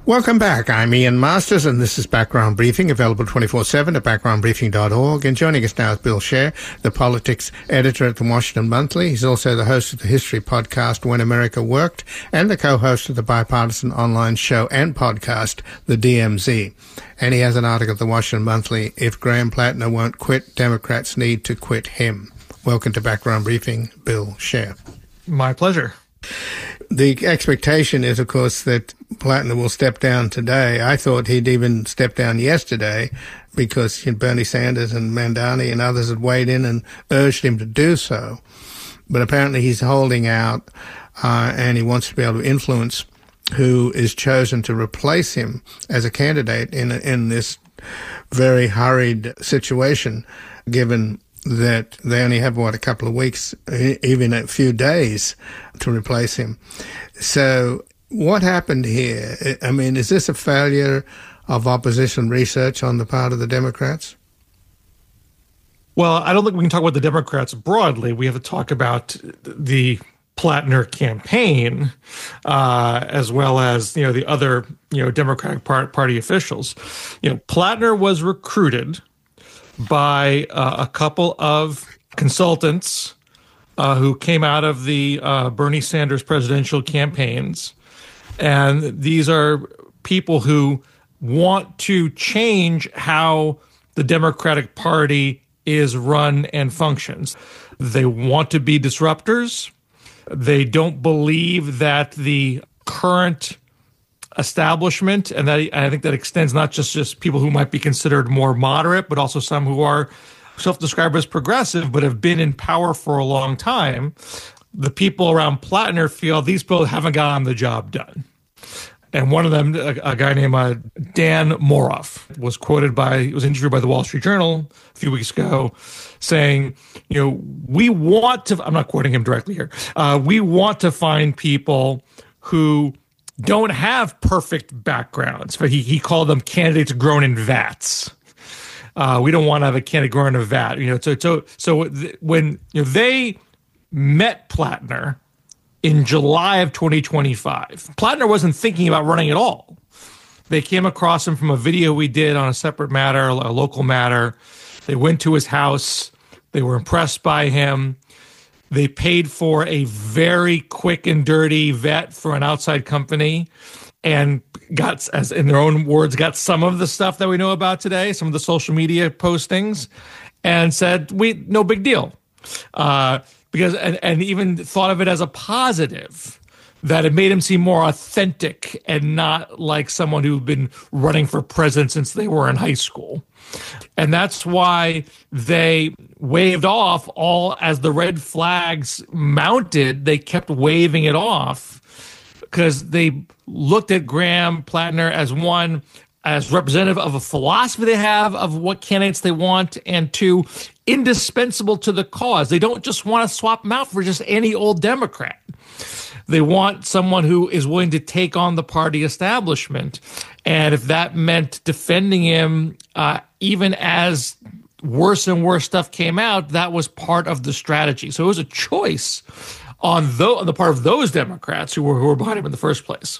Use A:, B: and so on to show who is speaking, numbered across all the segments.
A: Welcome back. I'm Ian Masters, and this is Background Briefing, available 24/7 at backgroundbriefing.org. And joining us now is Bill Scher, the politics editor at the Washington Monthly. He's also the host of the history podcast, When America Worked, and the co-host of the bipartisan online show and podcast, The DMZ. And he has an article at the Washington Monthly, If Graham Plattner Won't Quit, Democrats Need to Quit Him. Welcome to Background Briefing, Bill Scher.
B: My pleasure.
A: The expectation is, of course, that Plattner will step down today. I thought he'd even step down yesterday because Bernie Sanders and Mamdani and others had weighed in and urged him to do so. But apparently he's holding out, and he wants to be able to influence who is chosen to replace him as a candidate in this very hurried situation, given that they only have, a couple of weeks, even a few days to replace him. So what happened here? I mean, is this a failure of opposition research on the part of the Democrats?
B: Well, I don't think we can talk about the Democrats broadly. We have to talk about the Plattner campaign, as well as, the other, Democratic Party officials. Plattner was recruited by a couple of consultants who came out of the Bernie Sanders presidential campaigns. And these are people who want to change how the Democratic Party is run and functions. They want to be disruptors. They don't believe that the current establishment, and that I think that extends not just people who might be considered more moderate, but also some who are self-described as progressive, but have been in power for a long time. The people around Plattner feel these people haven't gotten the job done. And one of them, a guy named Dan Moroff, was interviewed by the Wall Street Journal a few weeks ago, saying, we want to, I'm not quoting him directly here, we want to find people who don't have perfect backgrounds. But he called them candidates grown in vats. We don't want to have a candidate grown in a vat. When they met Plattner in July of 2025, Plattner wasn't thinking about running at all. They came across him from a video we did on a separate matter, a local matter. They went to his house. They were impressed by him. They paid for a very quick and dirty vet for an outside company and got, as in their own words, got some of the stuff that we know about today, some of the social media postings, and said, no big deal. Because even thought of it as a positive, that it made him seem more authentic and not like someone who'd been running for president since they were in high school. And that's why they waved off all as the red flags mounted. They kept waving it off because they looked at Graham Plattner as representative of a philosophy they have of what candidates they want, and two, indispensable to the cause. They don't just want to swap him out for just any old Democrat. They want someone who is willing to take on the party establishment. And if that meant defending him, even as worse and worse stuff came out, that was part of the strategy. So it was a choice on the part of those Democrats who were behind him in the first place.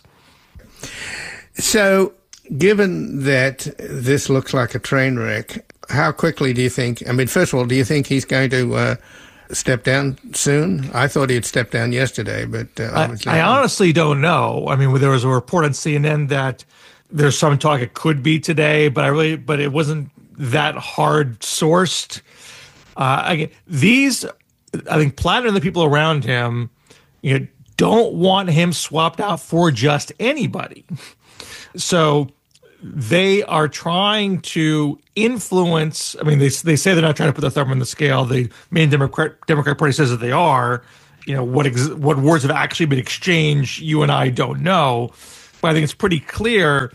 A: So given that this looks like a train wreck, how quickly do you think, first of all, do you think he's going to step down soon? I thought he'd step down yesterday, but obviously
B: I honestly don't know. There was a report on CNN that there's some talk it could be today, but it wasn't that hard sourced. I think Plattner and the people around him, don't want him swapped out for just anybody. So they are trying to influence. They say they're not trying to put their thumb on the scale. The main Democrat Party says that they are. What words have actually been exchanged, you and I don't know. But I think it's pretty clear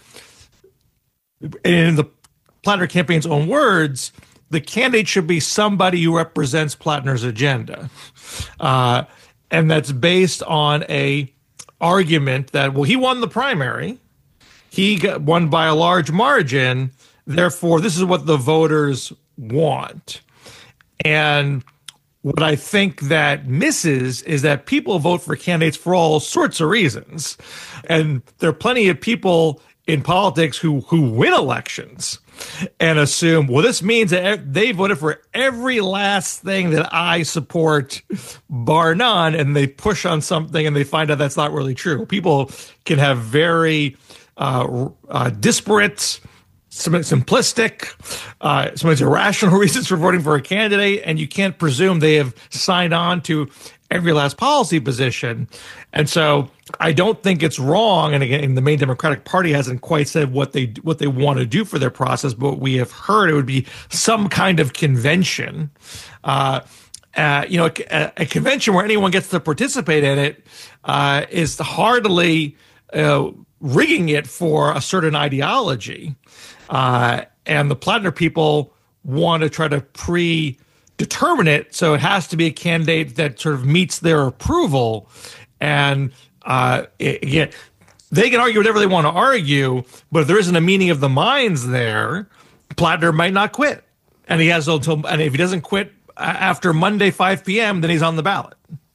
B: in the Plattner campaign's own words, the candidate should be somebody who represents Plattner's agenda. And that's based on a argument that, he won the primary. He got won by a large margin. Therefore, this is what the voters want. And what I think that misses is that people vote for candidates for all sorts of reasons. And there are plenty of people in politics who win elections and assume, well, this means that they voted for every last thing that I support, bar none, and they push on something and they find out that's not really true. People can have very disparate, simplistic, sometimes irrational reasons for voting for a candidate, and you can't presume they have signed on to every last policy position. And so I don't think it's wrong. And again, the main Democratic Party hasn't quite said what they want to do for their process, but we have heard it would be some kind of convention. A convention where anyone gets to participate in it is hardly rigging it for a certain ideology. And the Plattner people want to try to predetermine it, so it has to be a candidate that sort of meets their approval. And again, they can argue whatever they want to argue, but if there isn't a meeting of the minds there, Plattner might not quit. And he has until, and if he doesn't quit after Monday 5 p.m., then he's on the ballot.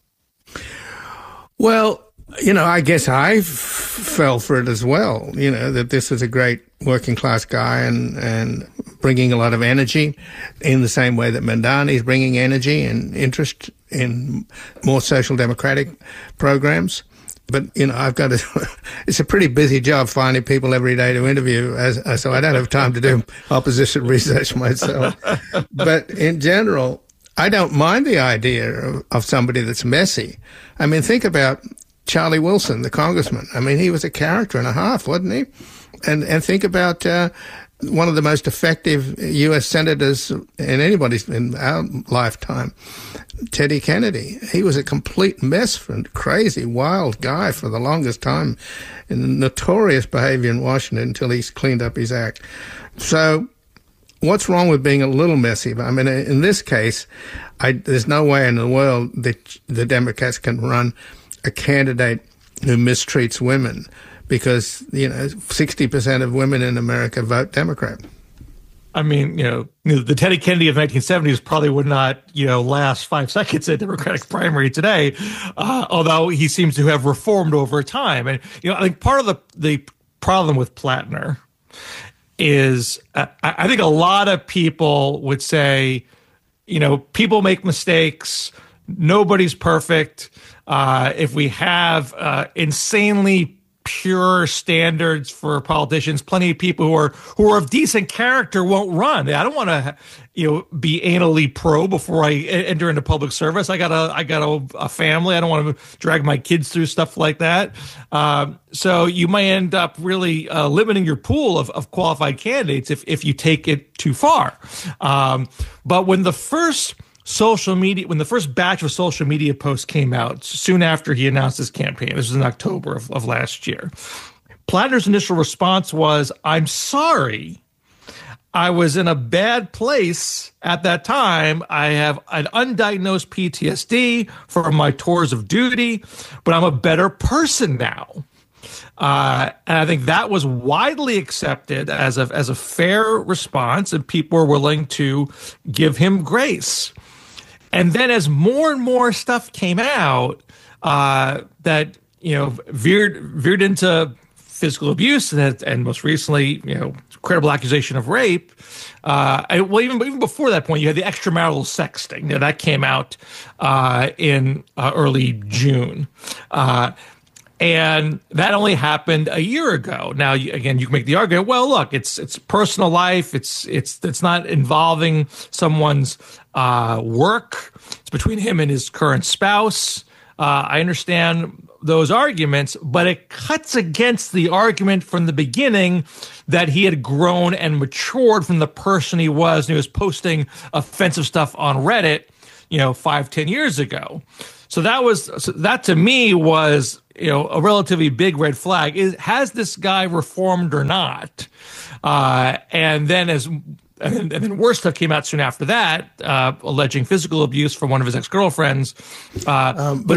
A: Well, I guess I fell for it as well, that this was a great working class guy and bringing a lot of energy in the same way that Mamdani is bringing energy and interest in more social democratic programs. But, I've got it's a pretty busy job finding people every day to interview, so I don't have time to do opposition research myself. But in general, I don't mind the idea of somebody that's messy. I mean, think about Charlie Wilson, the congressman. I mean, he was a character and a half, wasn't he? And think about one of the most effective U.S. senators in our lifetime, Teddy Kennedy. He was a complete mess and crazy, wild guy for the longest time, in notorious behavior in Washington until he's cleaned up his act. So what's wrong with being a little messy? I mean, in this case, there's no way in the world that the Democrats can run a candidate who mistreats women, because 60% of women in America vote Democrat.
B: I mean, the Teddy Kennedy of 1970s probably would not, last 5 seconds in Democratic primary today, although he seems to have reformed over time. And I think part of the problem with Plattner is I think a lot of people would say, people make mistakes. Nobody's perfect. If we have insanely pure standards for politicians, plenty of people who are of decent character won't run. I don't want to, be anally pro before I enter into public service. I got a family. I don't want to drag my kids through stuff like that. So you might end up really limiting your pool of qualified candidates if you take it too far. But when the first batch of social media posts came out soon after he announced his campaign, this was in October of last year, Plattner's initial response was, "I'm sorry. I was in a bad place at that time. I have an undiagnosed PTSD from my tours of duty, but I'm a better person now." And I think that was widely accepted as a fair response, and people were willing to give him grace. And then as more and more stuff came out that, veered into physical abuse and most recently, credible accusation of rape. Even before that point, you had the extramarital sexting. That came out in early June. And that only happened a year ago. Now, again, you can make the argument, well, look, it's personal life. It's not involving someone's work. It's between him and his current spouse. I understand those arguments, but it cuts against the argument from the beginning that he had grown and matured from the person he was, and he was posting offensive stuff on Reddit, 5-10 years ago. So that to me was, a relatively big red flag. Has this guy reformed or not? And then worse stuff came out soon after that, alleging physical abuse from one of his ex-girlfriends. By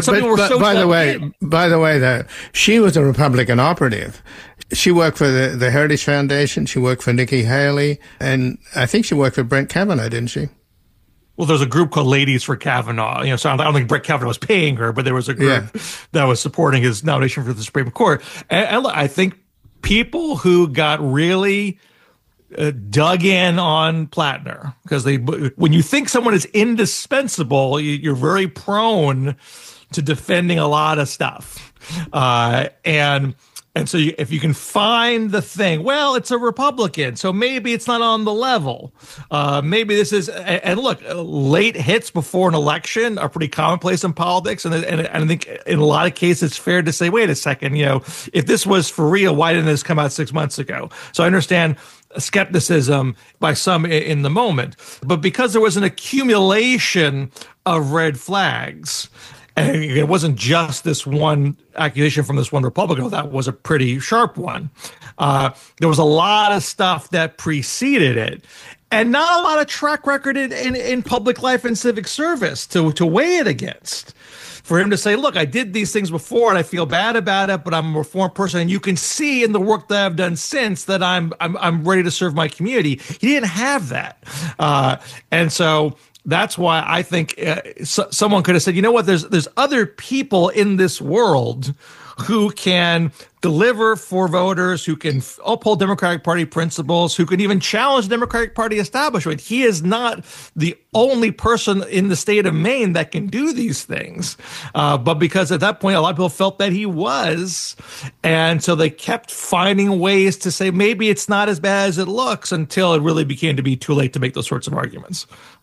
B: the way, though, she was a Republican operative. She worked for the Heritage Foundation. She worked for Nikki Haley, and I think she worked for Brett Kavanaugh, didn't she? Well, there's a group called Ladies for Kavanaugh. So I don't think Brett Kavanaugh was paying her, but there was a group that was supporting his nomination for the Supreme Court. And I think people who got really dug in on Plattner, because when you think someone is indispensable, you're very prone to defending a lot of stuff. And so if you can find the thing, well, it's a Republican, so maybe it's not on the level. Maybe this is, and look, late hits before an election are pretty commonplace in politics. And I think in a lot of cases, it's fair to say, wait a second, if this was for real, why didn't this come out 6 months ago? So I understand skepticism by some in the moment, but because there was an accumulation of red flags, and it wasn't just this one accusation from this one Republican, that was a pretty sharp one. There was a lot of stuff that preceded it, and not a lot of track record in public life and civic service to weigh it against. For him to say, look, I did these things before and I feel bad about it, but I'm a reformed person. And you can see in the work that I've done since that I'm ready to serve my community. He didn't have that. And so that's why I think someone could have said, you know what, there's other people in this world who can deliver for voters, who can uphold Democratic Party principles, who can even challenge the Democratic Party establishment. He is not the only person in the state of Maine that can do these things. But because at that point, a lot of people felt that he was. And so they kept finding ways to say, maybe it's not as bad as it looks, until it really became to be too late to make those sorts of arguments.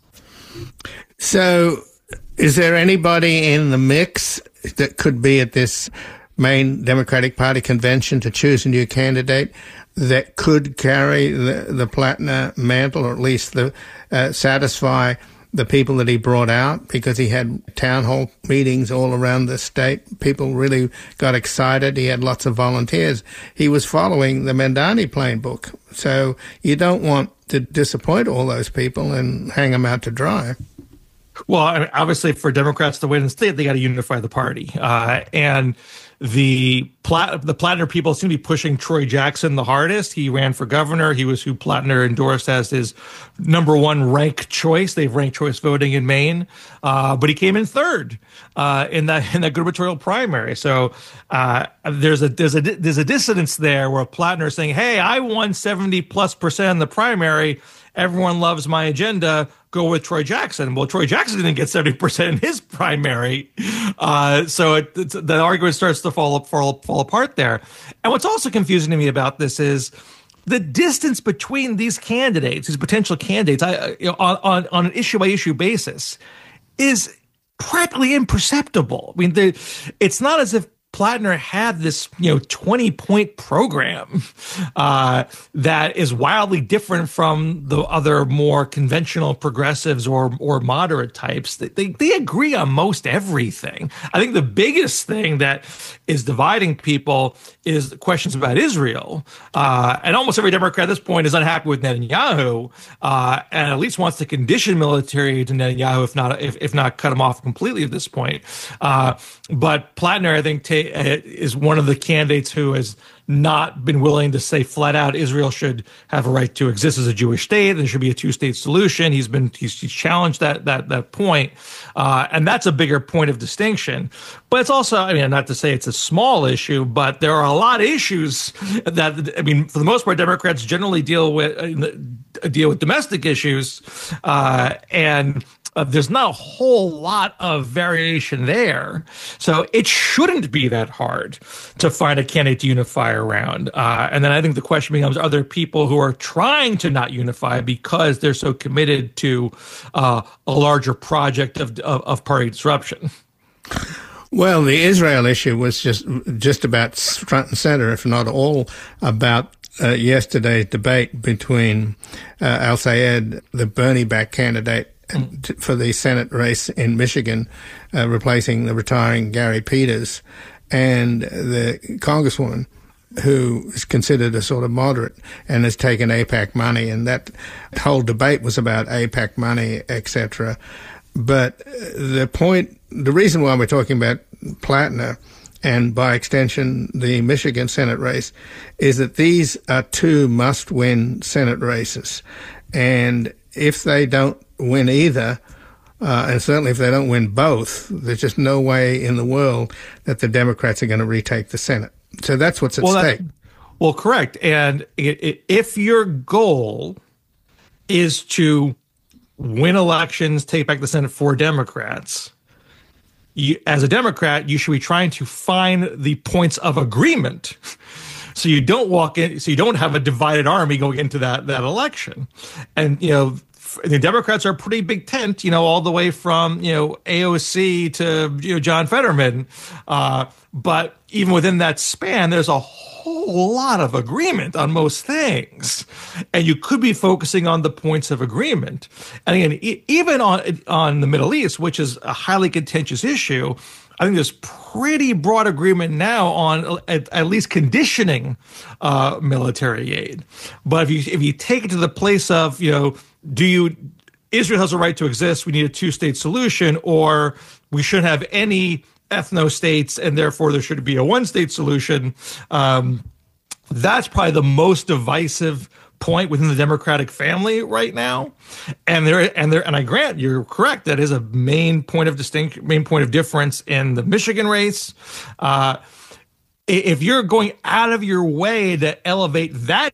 A: So is there anybody in the mix that could be at this Maine Democratic Party convention to choose a new candidate that could carry the Plattner mantle, or at least satisfy the people that he brought out? Because he had town hall meetings all around the state. People really got excited. He had lots of volunteers. He was following the Mandani playbook. So you don't want to disappoint all those people and hang them out to dry.
B: Well, I mean, obviously, for Democrats to win in the state, they got to unify the party. And the Plattner people seem to be pushing Troy Jackson the hardest. He ran for governor. He was who Plattner endorsed as his number one ranked choice. They've ranked choice voting in Maine, but he came in third in that gubernatorial primary. So there's a dissonance there where Plattner is saying, "Hey, I won 70+% in the primary. Everyone loves my agenda. Go with Troy Jackson." Well, Troy Jackson didn't get 70% in his primary. So the argument starts to fall apart there. And what's also confusing to me about this is the distance between these candidates, these potential candidates, on an issue-by-issue basis, is practically imperceptible. I mean, it's not as if Plattner had this, 20-point program that is wildly different from the other more conventional progressives or moderate types. They agree on most everything. I think the biggest thing that is dividing people is questions about Israel. And almost every Democrat at this point is unhappy with Netanyahu, and at least wants to condition military to Netanyahu, if not cut him off completely at this point. But Plattner, I think, is one of the candidates who has not been willing to say flat out Israel should have a right to exist as a Jewish state. There should be a two-state solution. He's challenged that point, and that's a bigger point of distinction. But it's also, I mean, not to say it's a small issue, but there are a lot of issues that, I mean, for the most part, Democrats generally deal with domestic issues, and there's not a whole lot of variation there. So it shouldn't be that hard to find a candidate to unify around. And then I think the question becomes, are there people who are trying to not unify because they're so committed to a larger project of party disruption?
A: Well, the Israel issue was just about front and center, if not all, about yesterday's debate between Al-Sayed, the Bernie-backed candidate, for the Senate race in Michigan, replacing the retiring Gary Peters, and the congresswoman who is considered a sort of moderate and has taken AIPAC money, and that whole debate was about AIPAC money, etc. But the reason why we're talking about Plattner, and by extension the Michigan Senate race, is that these are two must-win Senate races. And if they don't win either, and certainly if they don't win both, there's just no way in the world that the Democrats are going to retake the Senate. So that's what's at stake.
B: Well, correct. And if your goal is to win elections, take back the Senate for Democrats, as a Democrat, you should be trying to find the points of agreement. So you don't walk in, so you don't have a divided army going into that election. And, the Democrats are a pretty big tent, all the way from, AOC to, John Fetterman. But even within that span, there's a whole lot of agreement on most things. And you could be focusing on the points of agreement. And again, even on the Middle East, which is a highly contentious issue, I think there's pretty broad agreement now on at least conditioning military aid. But if you take it to the place of, Israel has a right to exist, we need a two-state solution, or we shouldn't have any ethno-states and therefore there should be a one-state solution, that's probably the most divisive point within the Democratic family right now. And I grant you're correct, that is a main point of difference in the Michigan race. If you're going out of your way to elevate that,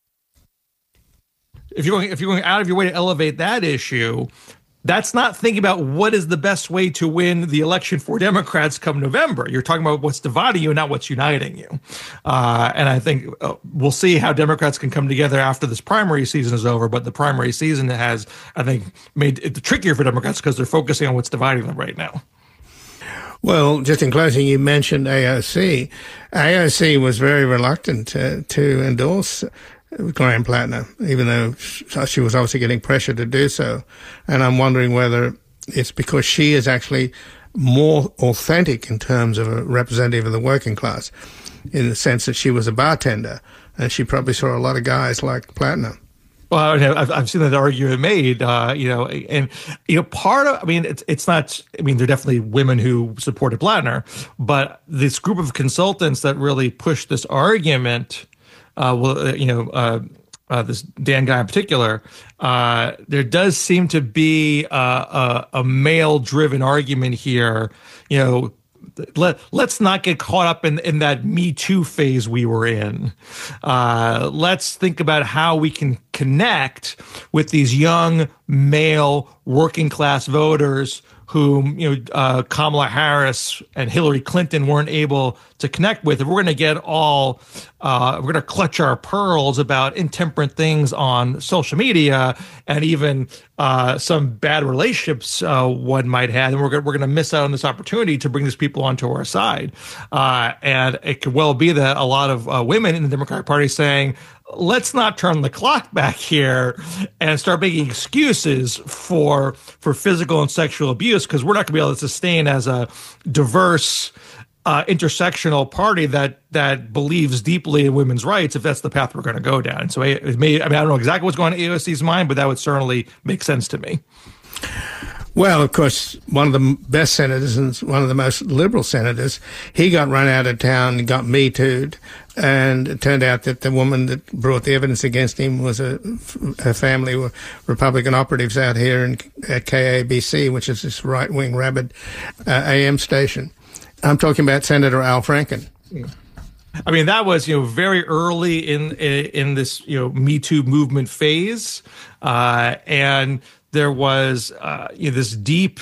B: if you're going out of your way to elevate that issue, that's not thinking about what is the best way to win the election for Democrats come November. You're talking about what's dividing you, not what's uniting you. And I think we'll see how Democrats can come together after this primary season is over. But the primary season has, I think, made it trickier for Democrats because they're focusing on what's dividing them right now.
A: Well, just in closing, you mentioned AOC. AOC was very reluctant to endorse Graham Plattner, even though she was obviously getting pressure to do so. And I'm wondering whether it's because she is actually more authentic in terms of a representative of the working class, in the sense that she was a bartender, and she probably saw a lot of guys like Plattner.
B: Well, I've seen that argument made, part of, it's not, there are definitely women who supported Plattner, but this group of consultants that really pushed this argument, this Dan guy in particular, there does seem to be a male-driven argument here. Let's not get caught up in that Me Too phase we were in. Let's think about how we can connect with these young male working class voters whom Kamala Harris and Hillary Clinton weren't able to connect with. If we're going to get we're going to clutch our pearls about intemperate things on social media and even some bad relationships one might have, and we're going to miss out on this opportunity to bring these people onto our side. And it could well be that a lot of women in the Democratic Party saying, let's not turn the clock back here and start making excuses for physical and sexual abuse, because we're not going to be able to sustain as a diverse, intersectional party that believes deeply in women's rights if that's the path we're going to go down. And so I don't know exactly what's going on in AOC's mind, but that would certainly make sense to me.
A: Well, of course, one of the best senators and one of the most liberal senators, he got run out of town and got Me Too'd. And it turned out that the woman that brought the evidence against him was her family were Republican operatives out here at KABC, which is this right-wing rabid AM station. I'm talking about Senator Al Franken.
B: That was, very early in this, Me Too movement phase. And there was, this deep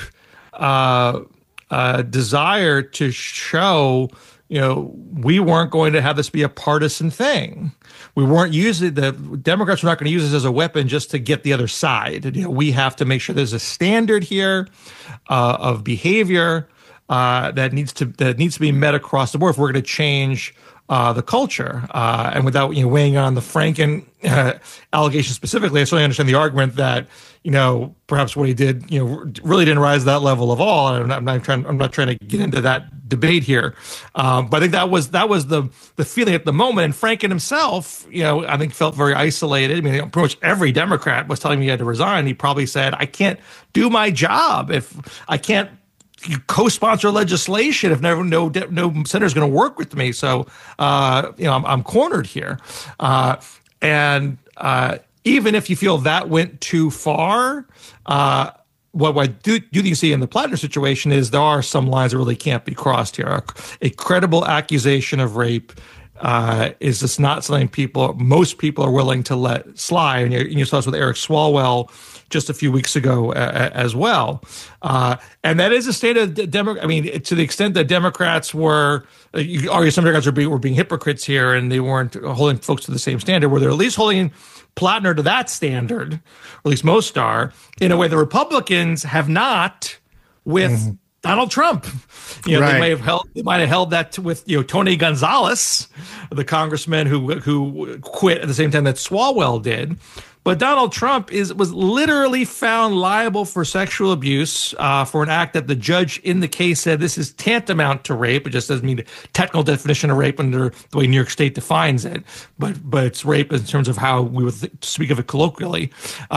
B: desire to show, we weren't going to have this be a partisan thing. We weren't the Democrats were not going to use this as a weapon just to get the other side. We have to make sure there's a standard here of behavior that needs to be met across the board if we're going to change the culture. And without weighing on the Franken allegation specifically, I certainly understand the argument that perhaps what he did really didn't rise to that level of all. And I'm not trying to get into that debate here, but I think that was the feeling at the moment. And Franken himself, I think felt very isolated. Pretty much every Democrat was telling me he had to resign. He probably said, "I can't do my job if I can't co-sponsor legislation if no senator is going to work with me. So, I'm cornered here." And even if you feel that went too far, what I do you see in the Plattner situation is there are some lines that really can't be crossed here. A credible accusation of rape is just not something most people are willing to let slide. And you saw this with Eric Swalwell just a few weeks ago as well. And that is a state of Democrat. I mean, to the extent that Democrats were, you could argue some Democrats were being hypocrites here and they weren't holding folks to the same standard, where they're at least holding Plattner to that standard, or at least most are, in a way the Republicans have not with Donald Trump. They might have held that with Tony Gonzalez, the congressman who quit at the same time that Swalwell did. But Donald Trump was literally found liable for sexual abuse for an act that the judge in the case said this is tantamount to rape. It just doesn't mean the technical definition of rape under the way New York State defines it, but it's rape in terms of how we would speak of it colloquially.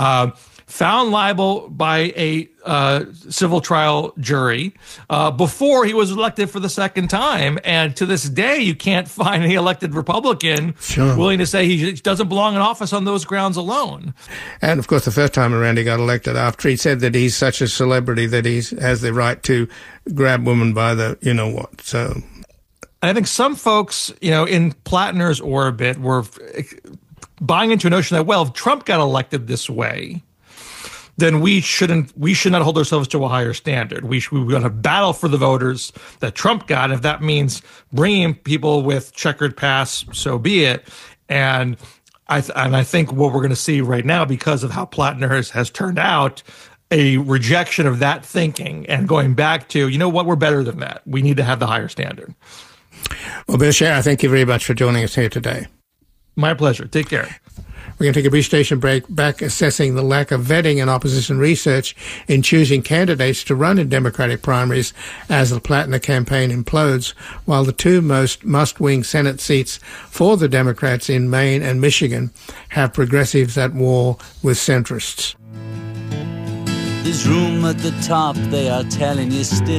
B: Found liable by a civil trial jury before he was elected for the second time. And to this day, you can't find any elected Republican willing to say he doesn't belong in office on those grounds alone.
A: And, of course, the first time around he got elected after he said that he's such a celebrity that he has the right to grab women by the you-know-what. So
B: I think some folks, in Plattner's orbit were buying into a notion that, well, if Trump got elected this way, then we should not hold ourselves to a higher standard. We're going to battle for the voters that Trump got. If that means bringing people with checkered past, so be it. And I think what we're going to see right now, because of how Plattner has turned out, a rejection of that thinking and going back to, we're better than that. We need to have the higher standard.
A: Well, Bill Sciarra, thank you very much for joining us here today.
B: My pleasure. Take care.
A: We're going to take a brief station break, back assessing the lack of vetting and opposition research in choosing candidates to run in Democratic primaries as the Plattner campaign implodes, while the two most must-win Senate seats for the Democrats in Maine and Michigan have progressives at war with centrists.
C: There's room at the top, they are telling you still.